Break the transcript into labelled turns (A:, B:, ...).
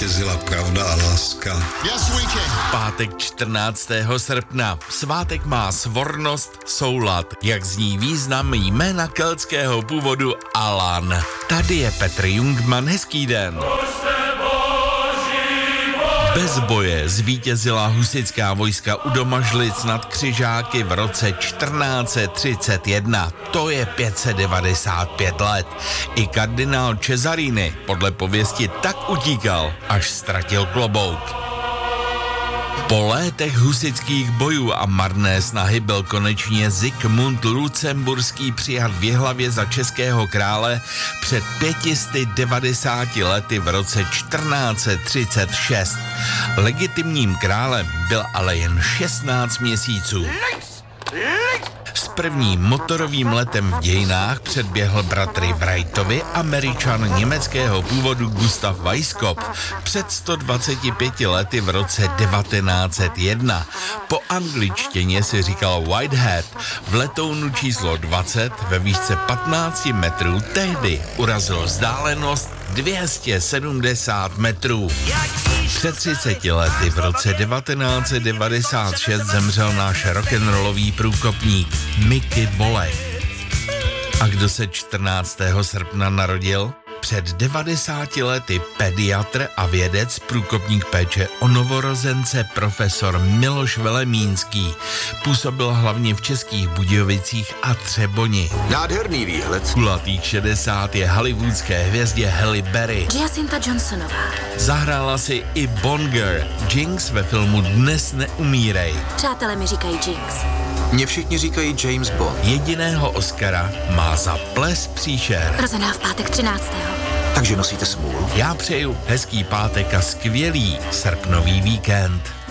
A: zvítězila pravda a láska.
B: Pátek 14. srpna. Svátek má svornost, soulad, jak zní význam jména keltského původu Alan. Tady je Petr Jungmann, hezký den. Bez boje zvítězila husitská vojska u Domažlic nad Křižáky v roce 1431. To je 595 let. I kardinál Cesarini podle pověsti tak utíkal, až ztratil klobouk. Po létech husitských bojů a marné snahy byl konečně Zikmund Lucemburský přijat v Jihlavě za českého krále před 590 lety v roce 1436. Legitimním králem byl ale jen 16 měsíců. S prvním motorovým letem v dějinách předběhl bratry Wrightovi Američan německého původu Gustav Weisskopf před 125 lety v roce 1901. Po angličtině si říkal Whitehead. V letounu číslo 20 ve výšce 15 metrů tehdy urazil vzdálenost 270 metrů. Před 30 lety v roce 1996 zemřel náš rock'n'rollový průkopník Mickey Volek. A kdo se 14. srpna narodil? Před 90 lety pediatr a vědec, průkopník péče o novorozence profesor Miloš Velemínský. Působil hlavně v Českých Budějovicích a Třeboni.
C: Nádherný výhled.
B: Kulatých 60 je hollywoodské hvězdě Halle Berry.
D: Jacinta Johnsonová.
B: Zahrála si i Bonger, Jinx ve filmu Dnes neumírej.
D: Přátelé mi říkají Jinx.
C: Mně všichni říkají James Bond.
B: Jediného Oscara má za Ples příšer.
D: Rozená v pátek 13.
C: Takže nosíte smůlu.
B: Já přeju hezký pátek a skvělý srpnový víkend.